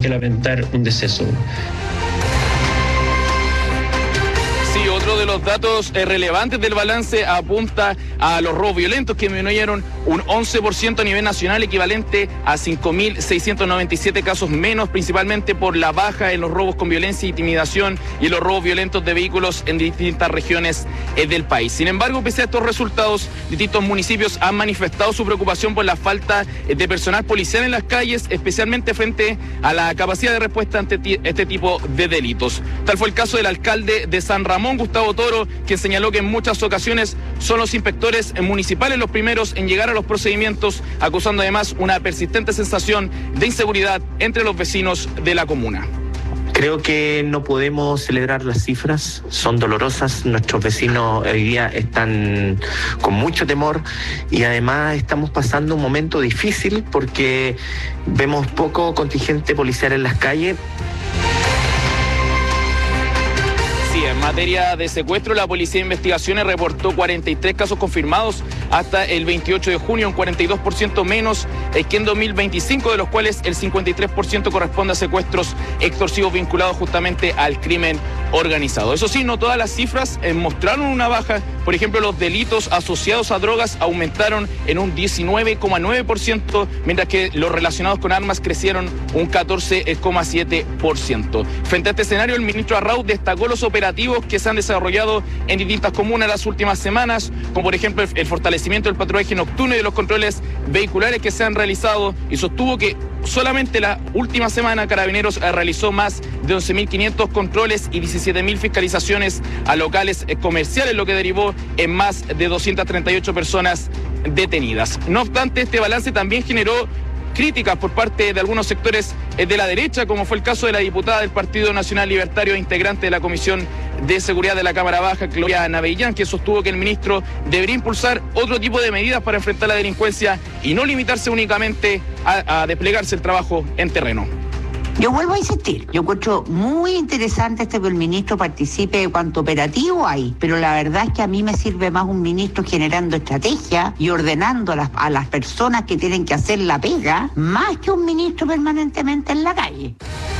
que lamentar un deceso. Sí, otro de los datos relevantes del balance apunta a los robos violentos, que disminuyeron un 11% a nivel nacional, equivalente a 5.697 casos menos, principalmente por la baja en los robos con violencia e intimidación y en los robos violentos de vehículos en distintas regiones del país. Sin embargo, pese a estos resultados, distintos municipios han manifestado su preocupación por la falta de personal policial en las calles, especialmente frente a la capacidad de respuesta ante este tipo de delitos. Tal fue el caso del alcalde de San Ramón, Gustavo Toro, quien señaló que en muchas ocasiones son los inspectores municipales los primeros en llegar a los procedimientos, acusando además una persistente sensación de inseguridad entre los vecinos de la comuna. Creo que no podemos celebrar las cifras, son dolorosas. Nuestros vecinos hoy día están con mucho temor y además estamos pasando un momento difícil porque vemos poco contingente policial en las calles. En materia de secuestro, la Policía de Investigaciones reportó 43 casos confirmados hasta el 28 de junio, un 42% menos que en 2025, de los cuales el 53% corresponde a secuestros extorsivos vinculados justamente al crimen organizado. Eso sí, no todas las cifras mostraron una baja. Por ejemplo, los delitos asociados a drogas aumentaron en un 19,9%, mientras que los relacionados con armas crecieron un 14,7%. Frente a este escenario, el ministro Arrau destacó los operativos que se han desarrollado en distintas comunas las últimas semanas, como por ejemplo el fortalecimiento del patrullaje nocturno y de los controles vehiculares que se han realizado, y sostuvo que solamente la última semana Carabineros realizó más de 11.500 controles y 17.000 fiscalizaciones a locales comerciales, lo que derivó en más de 238 personas detenidas. No obstante, este balance también generó críticas por parte de algunos sectores de la derecha, como fue el caso de la diputada del Partido Nacional Libertario e integrante de la Comisión de Seguridad de la Cámara Baja, Gloria Navellán, que sostuvo que el ministro debería impulsar otro tipo de medidas para enfrentar la delincuencia y no limitarse únicamente a desplegarse el trabajo en terreno. Yo vuelvo a insistir, yo encuentro muy interesante que el ministro participe de cuanto operativo hay, pero la verdad es que a mí me sirve más un ministro generando estrategia y ordenando a las personas que tienen que hacer la pega, más que un ministro permanentemente en la calle.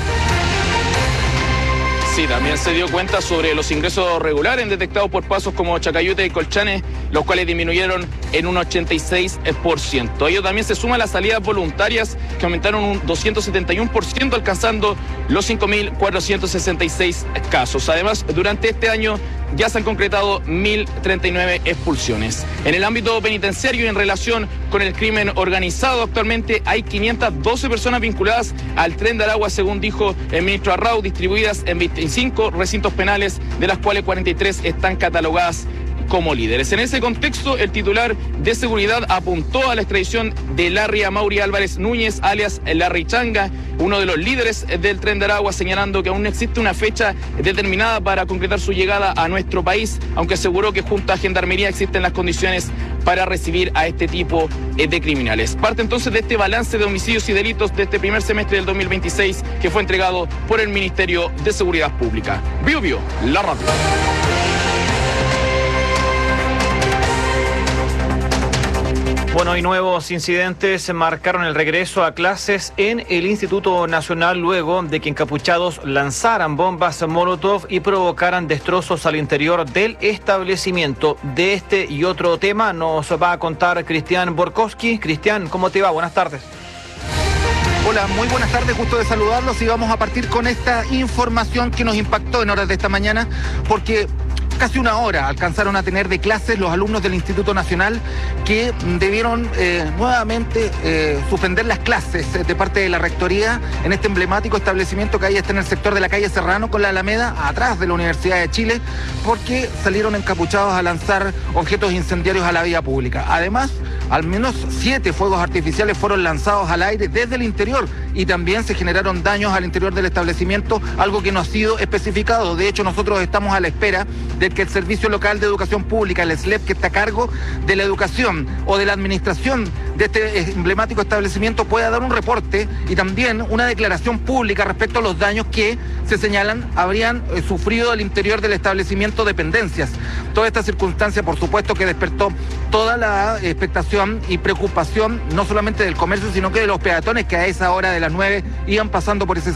Sí, también se dio cuenta sobre los ingresos regulares detectados por pasos como Chacayute y Colchane, los cuales disminuyeron en un 86%. A ello también se suman las salidas voluntarias, que aumentaron un 271%, alcanzando los 5.466 casos. Además, durante este año ya se han concretado 1.039 expulsiones. En el ámbito penitenciario y en relación con el crimen organizado, actualmente hay 512 personas vinculadas al Tren de Aragua, según dijo el ministro Arrau, distribuidas en 25 recintos penales, de las cuales 43 están catalogadas como líderes. En ese contexto, el titular de seguridad apuntó a la extradición de Larry Amaury Álvarez Núñez, alias Larry Changa, uno de los líderes del Tren de Aragua, señalando que aún no existe una fecha determinada para concretar su llegada a nuestro país, aunque aseguró que junto a Gendarmería existen las condiciones para recibir a este tipo de criminales. Parte entonces de este balance de homicidios y delitos de este primer semestre del 2026, que fue entregado por el Ministerio de Seguridad Pública. Bio Bio, la radio. Bueno, y nuevos incidentes marcaron el regreso a clases en el Instituto Nacional luego de que encapuchados lanzaran bombas Molotov y provocaran destrozos al interior del establecimiento. De este y otro tema nos va a contar Cristian Borkowski. Cristian, ¿cómo te va? Buenas tardes. Hola, muy buenas tardes, gusto de saludarlos, y vamos a partir con esta información que nos impactó en horas de esta mañana, porque casi una hora alcanzaron a tener de clases los alumnos del Instituto Nacional, que debieron nuevamente suspender las clases de parte de la Rectoría en este emblemático establecimiento que ahí está en el sector de la calle Serrano con la Alameda, atrás de la Universidad de Chile, porque salieron encapuchados a lanzar objetos incendiarios a la vía pública. Además, al menos 7 fuegos artificiales fueron lanzados al aire desde el interior y también se generaron daños al interior del establecimiento, algo que no ha sido especificado. De hecho, nosotros estamos a la espera de que el Servicio Local de Educación Pública, el SLEP, que está a cargo de la educación o de la administración de este emblemático establecimiento, pueda dar un reporte y también una declaración pública respecto a los daños que se señalan habrían sufrido al interior del establecimiento dependencias. Toda esta circunstancia, por supuesto, que despertó toda la expectación y preocupación, no solamente del comercio, sino que de los peatones que a esa hora de las 9 iban pasando por ese